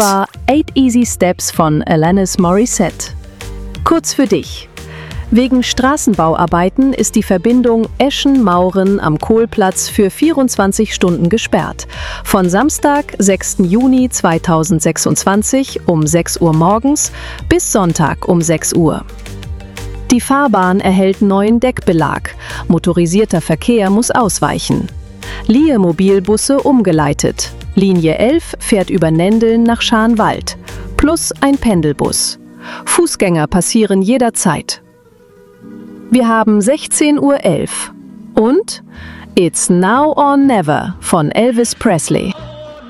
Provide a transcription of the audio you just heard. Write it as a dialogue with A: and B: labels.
A: war 8 Easy Steps von Alanis Morissette. Kurz für dich. Wegen Straßenbauarbeiten ist die Verbindung Eschen-Mauren am Kohlplatz für 24 Stunden gesperrt. Von Samstag, 6. Juni 2026 um 6 Uhr morgens bis Sonntag um 6 Uhr. Die Fahrbahn erhält neuen Deckbelag. Motorisierter Verkehr muss ausweichen. Lear-Mobilbusse umgeleitet. Linie 11 fährt über Nendeln nach Scharnwald. Plus ein Pendelbus. Fußgänger passieren jederzeit. Wir haben 16:11 Uhr und It's Now or Never von Elvis Presley.